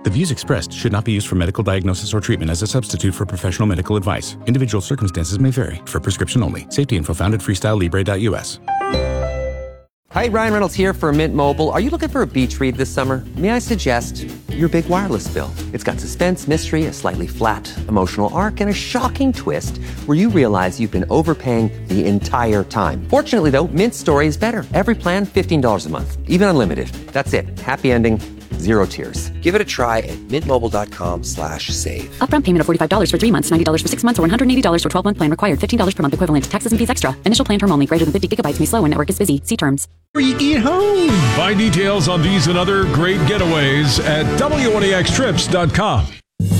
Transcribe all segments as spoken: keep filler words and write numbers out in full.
The views expressed should not be used for medical diagnosis or treatment as a substitute for professional medical advice. Individual circumstances may vary. For prescription only. Safety info found at freestyle libre dot u s. Hi, Ryan Reynolds here for Mint Mobile. Are you looking for a beach read this summer? May I suggest your big wireless bill? It's got suspense, mystery, a slightly flat emotional arc, and a shocking twist where you realize you've been overpaying the entire time. Fortunately, though, Mint's story is better. Every plan, fifteen dollars a month. Even unlimited. That's it. Happy ending. Zero tears. Give it a try at mintmobile.com slash save. Upfront payment of forty-five dollars for three months, ninety dollars for six months, or one hundred eighty dollars for twelve-month plan required. fifteen dollars per month equivalent. Taxes and fees extra. Initial plan term only. Greater than fifty gigabytes may slow when network is busy. See terms. Freaky at home. Find details on these and other great getaways at W N A X trips dot com.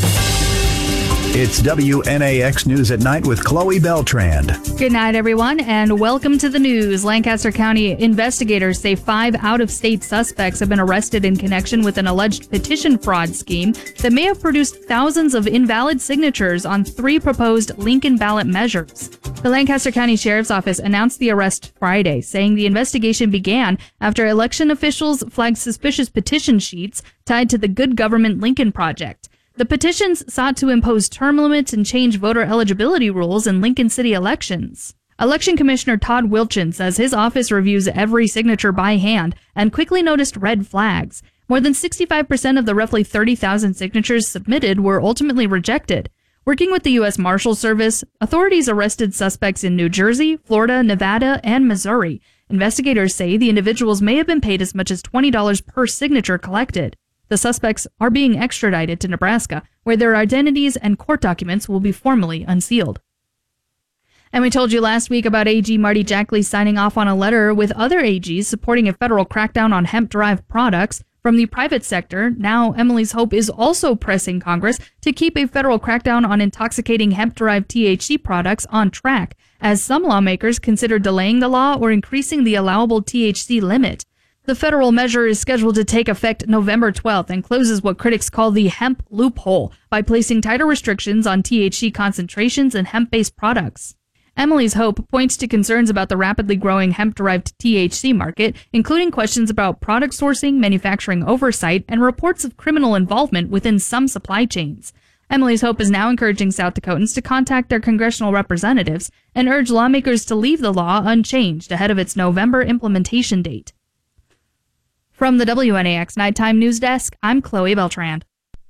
It's W N A X News at Night with Chloe Beltrand. Good night, everyone, and welcome to the news. Lancaster County investigators say five out-of-state suspects have been arrested in connection with an alleged petition fraud scheme that may have produced thousands of invalid signatures on three proposed Lincoln ballot measures. The Lancaster County Sheriff's Office announced the arrest Friday, saying the investigation began after election officials flagged suspicious petition sheets tied to the Good Government Lincoln Project. The petitions sought to impose term limits and change voter eligibility rules in Lincoln City elections. Election Commissioner Todd Wilchin says his office reviews every signature by hand and quickly noticed red flags. More than sixty-five percent of the roughly thirty thousand signatures submitted were ultimately rejected. Working with the U S Marshals Service, authorities arrested suspects in New Jersey, Florida, Nevada, and Missouri. Investigators say the individuals may have been paid as much as twenty dollars per signature collected. The suspects are being extradited to Nebraska, where their identities and court documents will be formally unsealed. And we told you last week about A G Marty Jackley signing off on a letter with other A Gs supporting a federal crackdown on hemp-derived products from the private sector. Now, Emily's Hope is also pressing Congress to keep a federal crackdown on intoxicating hemp-derived T H C products on track, as some lawmakers consider delaying the law or increasing the allowable T H C limit. The federal measure is scheduled to take effect November twelfth and closes what critics call the hemp loophole by placing tighter restrictions on T H C concentrations in hemp-based products. Emily's Hope points to concerns about the rapidly growing hemp-derived T H C market, including questions about product sourcing, manufacturing oversight, and reports of criminal involvement within some supply chains. Emily's Hope is now encouraging South Dakotans to contact their congressional representatives and urge lawmakers to leave the law unchanged ahead of its November implementation date. From the W N A X Nighttime News Desk, I'm Chloe Beltrand.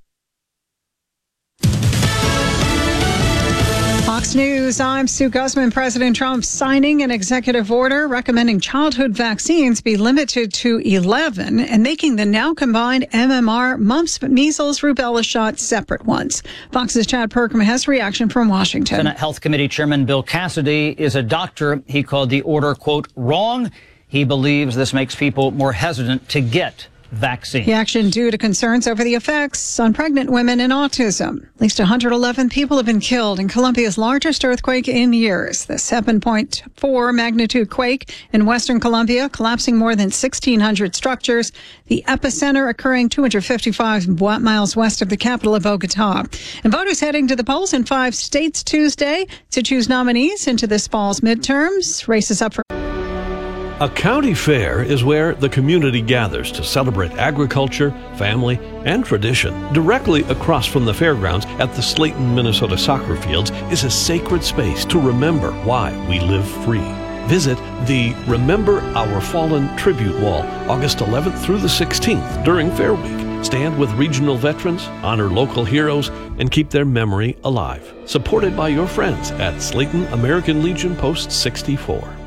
Fox News, I'm Sue Guzman. President Trump signing an executive order recommending childhood vaccines be limited to eleven and making the now combined M M R, mumps, measles, rubella shots separate ones. Fox's Chad Perkman has reaction from Washington. Senate Health Committee Chairman Bill Cassidy is a doctor. He called the order, quote, wrong. He believes this makes people more hesitant to get vaccines. The action due to concerns over the effects on pregnant women and autism. At least one hundred eleven people have been killed in Colombia's largest earthquake in years. The seven point four magnitude quake in western Colombia, collapsing more than sixteen hundred structures. The epicenter occurring two hundred fifty-five miles west of the capital of Bogota. And voters heading to the polls in five states Tuesday to choose nominees into this fall's midterms. Races up for... A county fair is where the community gathers to celebrate agriculture, family, and tradition. Directly across from the fairgrounds at the Slayton, Minnesota soccer fields is a sacred space to remember why we live free. Visit the Remember Our Fallen Tribute Wall August eleventh through the sixteenth during Fair Week. Stand with regional veterans, honor local heroes, and keep their memory alive. Supported by your friends at Slayton American Legion Post sixty-four.